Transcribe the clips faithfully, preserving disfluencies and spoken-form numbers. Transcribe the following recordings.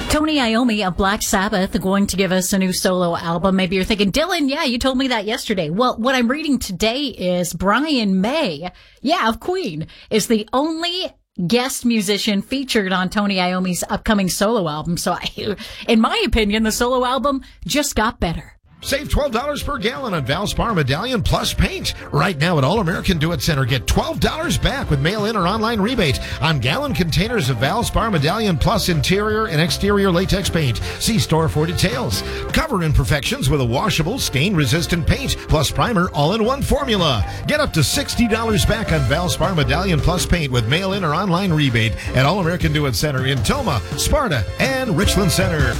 Tony Iommi of Black Sabbath going to give us a new solo album. Maybe you're thinking, Dylan, yeah, you told me that yesterday. Well, what I'm reading today is Brian May, yeah, of Queen, is the only guest musician featured on Tony Iommi's upcoming solo album. So I, in my opinion, the solo album just got better. Save twelve dollars per gallon on Valspar Medallion Plus paint. Right now at All American Do-It Center, get twelve dollars back with mail-in or online rebate on gallon containers of Valspar Medallion Plus interior and exterior latex paint. See store for details. Cover imperfections with a washable, stain-resistant paint plus primer all in one formula. Get up to sixty dollars back on Valspar Medallion Plus paint with mail-in or online rebate at All American Do-It Center in Toma, Sparta, and Richland Center.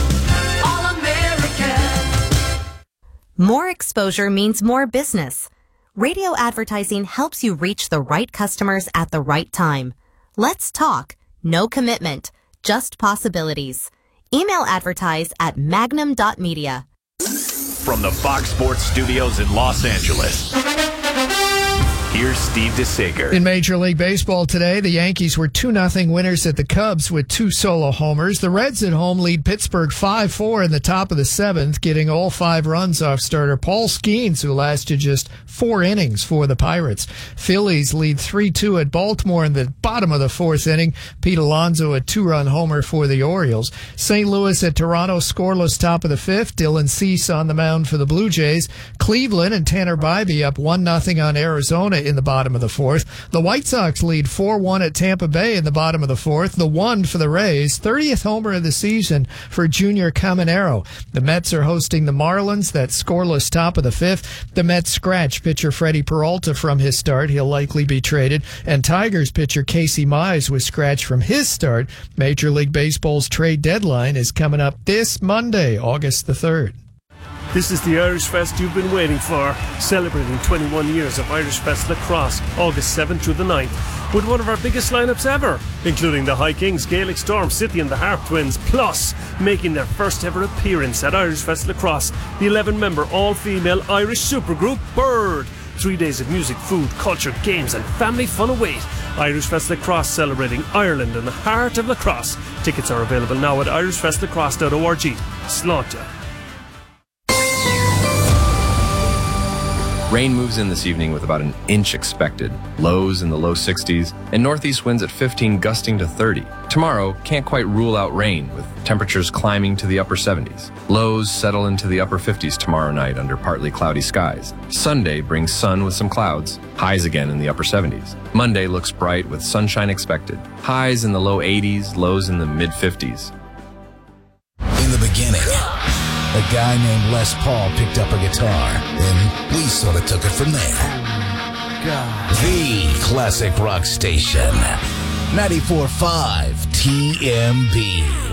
More exposure means more business. Radio advertising helps you reach the right customers at the right time. Let's talk. No commitment. Just possibilities. Email advertise at magnum dot media. From the Fox Sports Studios in Los Angeles, here's Steve DeSager. In Major League Baseball today, the Yankees were two nothing winners at the Cubs with two solo homers. The Reds at home lead Pittsburgh five four in the top of the seventh, getting all five runs off starter Paul Skeens, who lasted just four innings for the Pirates. Phillies lead three two at Baltimore in the bottom of the fourth inning. Pete Alonso a two-run homer for the Orioles. Saint Louis at Toronto scoreless top of the fifth. Dylan Cease on the mound for the Blue Jays. Cleveland and Tanner Bybee up one nothing on Arizona in the bottom of the fourth. The White Sox lead four one at Tampa Bay in the bottom of the fourth. The one for the Rays, thirtieth homer of the season for Junior Caminero. The Mets are hosting the Marlins, that scoreless top of the fifth. The Mets scratch pitcher Freddie Peralta from his start. He'll likely be traded. And Tigers pitcher Casey Mize was scratched from his start. Major League Baseball's trade deadline is coming up this Monday, August the third. This is the Irish Fest you've been waiting for, celebrating twenty-one years of Irish Fest Lacrosse, August seventh through the ninth, with one of our biggest lineups ever, including the High Kings, Gaelic Storm, City and the Harp Twins, plus making their first ever appearance at Irish Fest Lacrosse, the eleven-member all-female Irish supergroup Bird. Three days of music, food, culture, games and family fun await. Irish Fest Lacrosse, celebrating Ireland and the heart of lacrosse. Tickets are available now at irish fest lacrosse dot org. Slaughter. Rain moves in this evening with about an inch expected, lows in the low sixties, and northeast winds at fifteen gusting to thirty. Tomorrow, can't quite rule out rain, with temperatures climbing to the upper seventies. Lows settle into the upper fifties tomorrow night under partly cloudy skies. Sunday brings sun with some clouds, highs again in the upper seventies. Monday looks bright with sunshine expected. Highs in the low eighties, lows in the mid fifties. In the beginning, a guy named Les Paul picked up a guitar, and we sort of took it from there. God. The classic rock station, ninety-four point five T M B.